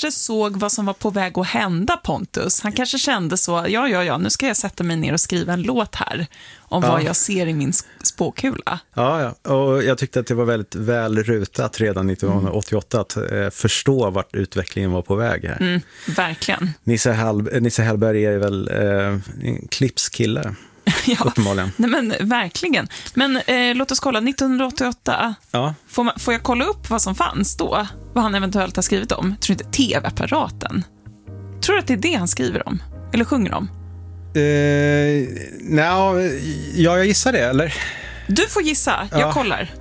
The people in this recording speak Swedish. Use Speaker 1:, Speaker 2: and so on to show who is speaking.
Speaker 1: kanske såg vad som var på väg att hända, Pontus. Han kanske kände så, ja, nu ska jag sätta mig ner och skriva en låt här om vad jag ser i min spåkula.
Speaker 2: Ja, och jag tyckte att det var väldigt väl rutat redan 1988 att förstå vart utvecklingen var på väg här.
Speaker 1: Verkligen.
Speaker 2: Nisse Hellberg är väl en klippskille.
Speaker 1: Ja,
Speaker 2: uppenbarligen.
Speaker 1: Nej, men verkligen. Men låt oss kolla, 1988.
Speaker 2: Ja.
Speaker 1: Får jag kolla upp vad som fanns då? Vad han eventuellt har skrivit om? Tror inte tv-apparaten. Tror du att det är det han skriver om? Eller sjunger om?
Speaker 2: Jag gissar det, eller?
Speaker 1: Du får gissa, jag kollar.